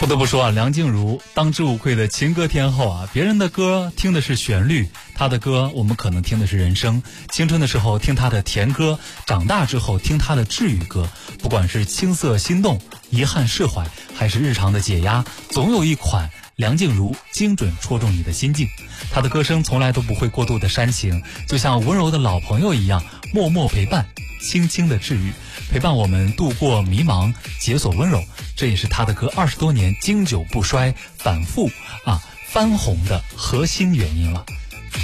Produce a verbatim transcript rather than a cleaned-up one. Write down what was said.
得不说啊，梁静茹当之无愧的情歌天后啊，别人的歌听的是旋律，她的歌我们可能听的是人生。青春的时候听她的甜歌，长大之后听她的治愈歌。不管是青涩心动、遗憾释怀，还是日常的解压，总有一款梁静茹精准戳中你的心境。她的歌声从来都不会过度的煽情，就像温柔的老朋友一样，默默陪伴，轻轻的治愈，陪伴我们度过迷茫，解锁温柔。这也是她的歌二十多年经久不衰、反复啊翻红的核心原因了。